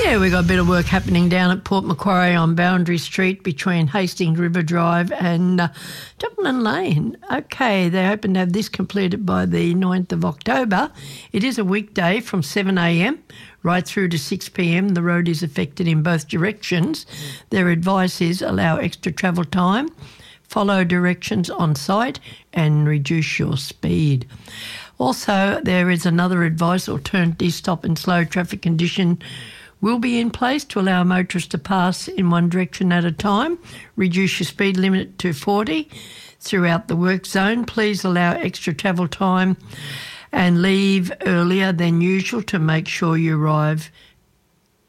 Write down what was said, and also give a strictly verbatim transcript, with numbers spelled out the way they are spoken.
Yeah, we've got a bit of work happening down at Port Macquarie on Boundary Street between Hastings River Drive and uh, Dublin Lane. Okay, they're hoping to have this completed by the ninth of October. It is a weekday from seven a m right through to six p m. The road is affected in both directions. Their advice is allow extra travel time, follow directions on site and reduce your speed. Also, there is another advice, alternate stop and slow traffic condition will be in place to allow motorists to pass in one direction at a time. Reduce your speed limit to forty throughout the work zone. Please allow extra travel time and leave earlier than usual to make sure you arrive